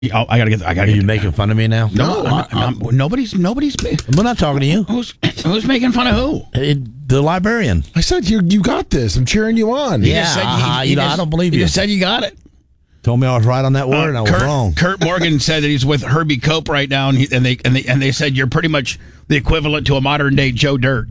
Oh, I gotta Are you making fun of me now? No, nobody's. I'm not talking to you. Who's making fun of who? The librarian. I said you got this. I'm cheering you on. Yeah, I don't believe you. You just said you got it. Told me I was right on that word, and I was wrong. Kurt Morgan said that he's with Herbie Cope right now, and they said you're pretty much the equivalent to a modern day Joe Dirt,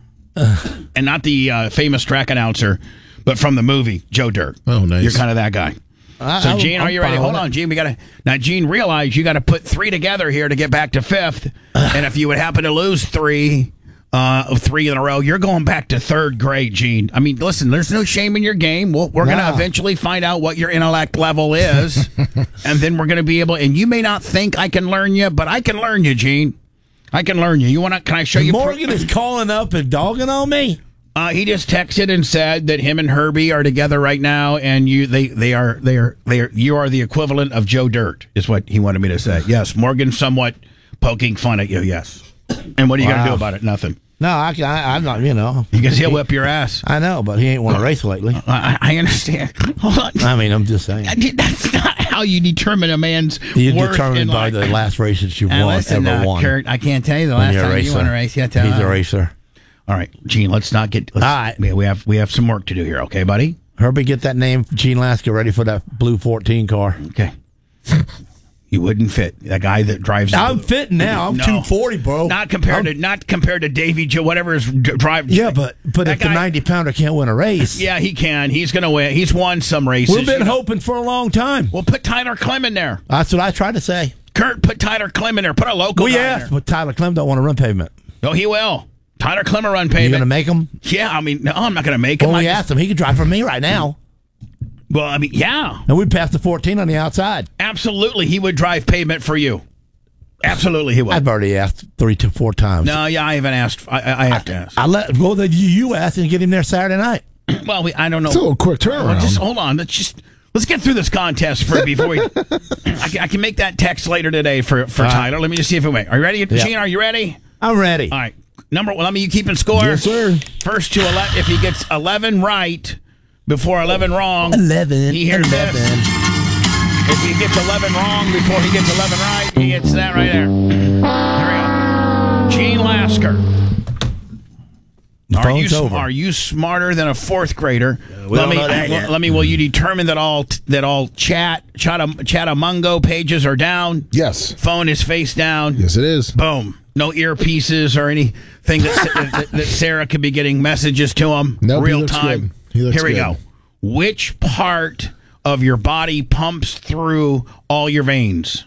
and not the famous track announcer, but from the movie Joe Dirt. Oh, nice. You're kind of that guy. So, Gene, are you ready? Hold on, Gene. Gene, realize you got to put 3 together here to get back to 5th, and if you would happen to lose 3 in a row, you're going back to 3rd grade, Gene. I mean, listen, there's no shame in your game. We're going to eventually find out what your intellect level is, and then we're going to be able. And you may not think I can learn you, but I can learn you, Gene. I can learn you. Can I show you? Morgan is calling up and dogging on me. He just texted and said that him and Herbie are together right now, and you are the equivalent of Joe Dirt, is what he wanted me to say. Yes, Morgan's somewhat poking fun at you. Yes, and what are you going to do about it? Nothing. No, I'm not. Because he'll whip your ass. I know, but he ain't won a race lately. I understand. Hold on. I mean, I'm just saying. That's not how you determine a man's worth. Determined by the last races you've ever won. Kurt, I can't tell you the last time you won a race yet. He's a racer. All right, Gene, let's not get... All right. We have some work to do here, okay, buddy? Herbie, get that name, Gene Lasker, ready for that blue 14 car. Okay. You wouldn't fit. That guy that drives... I'm fitting now. I'm 240, bro. Not compared to Davy Joe, whatever is driving. Yeah, but if the 90-pounder can't win a race... Yeah, he can. He's going to win. He's won some races. We've been hoping for a long time. Well, put Tyler Clem in there. That's what I tried to say. Kurt, put Tyler Clem in there. Put a local guy in there. But Tyler Clem don't want to run pavement. No, he will. Tyler Clemmer run pavement. You going to make him? Yeah, I mean, no, I'm not going to make him. Well, we asked him. He could drive for me right now. Well, I mean, yeah. And we'd pass the 14 on the outside. Absolutely, he would drive pavement for you. Absolutely, he would. I've already asked 3 to 4 times. No, yeah, I haven't asked. I have to ask. You asked and get him there Saturday night. Well, I don't know. It's a little quick turnaround. Well, just hold on. Let's get through this contest before we. I can make that text later today for Tyler. Let me just see if it went. Are you ready, Gene? Are you ready? I'm ready. All right. Number one, you keeping score? Yes, sir. First to 11. If he gets 11 right before 11 wrong, 11. He hears 11. This. If he gets 11 wrong before he gets 11 right, he gets that right there. There we go. Gene Lasker. Are you smarter than a 4th grader? Will you determine that all Chatamungo pages are down? Yes. Phone is face down. Yes, it is. Boom. No earpieces or anything that Sarah could be getting messages to him real time. Here we go. Which part of your body pumps through all your veins?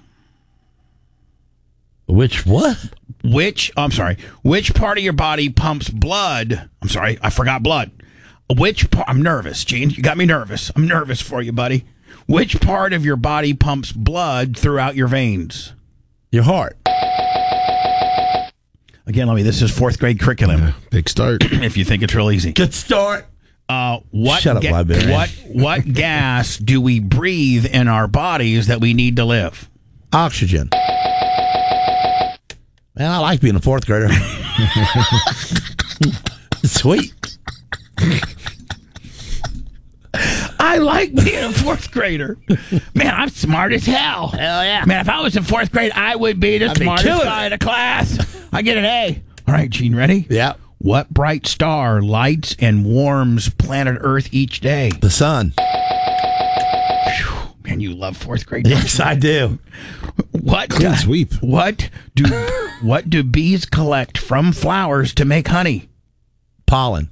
Which what? Which part of your body pumps blood? I'm sorry, I forgot blood. I'm nervous, Gene. You got me nervous. I'm nervous for you, buddy. Which part of your body pumps blood throughout your veins? Your heart. Again, this is 4th grade curriculum. Big start. If you think it's real easy. Good start. What gas do we breathe in our bodies that we need to live? Oxygen. Man, I like being a 4th grader. Sweet. I like being a 4th grader. Man, I'm smart as hell. Hell yeah. Man, if I was in 4th grade, I would be the smartest guy in the class. I get an A. All right, Gene, ready? Yeah. What bright star lights and warms planet Earth each day? The sun. Whew, man, you love 4th grade. Yes, I do. Clean sweep. What do bees collect from flowers to make honey? Pollen.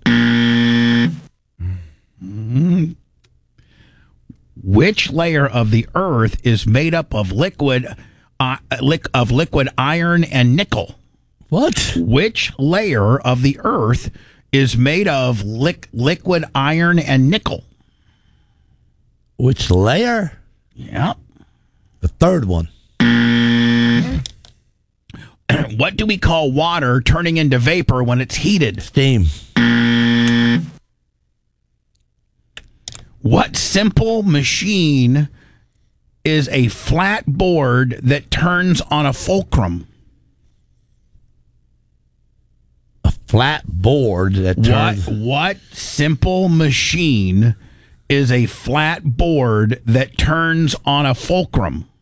Mm-hmm. Which layer of the Earth is made up of liquid iron and nickel? What? Which layer of the Earth is made of liquid iron and nickel? Which layer? Yeah. The 3rd one. What do we call water turning into vapor when it's heated? Steam. What simple machine is a flat board that turns on a fulcrum? A flat board that turns... What simple machine is a flat board that turns on a fulcrum?